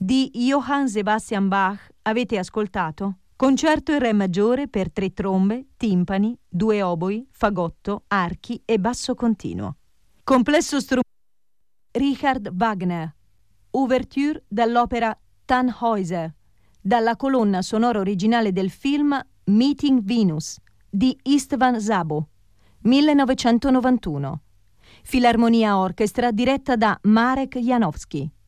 di Johann Sebastian Bach avete ascoltato Concerto in Re maggiore per 3 trombe, timpani, 2 oboi, fagotto, archi e basso continuo. Complesso strumento Richard Wagner. Ouverture dall'opera Tannhäuser, dalla colonna sonora originale del film Meeting Venus di Istvan Szabo, 1991. Filarmonia Orchestra diretta da Marek Janowski.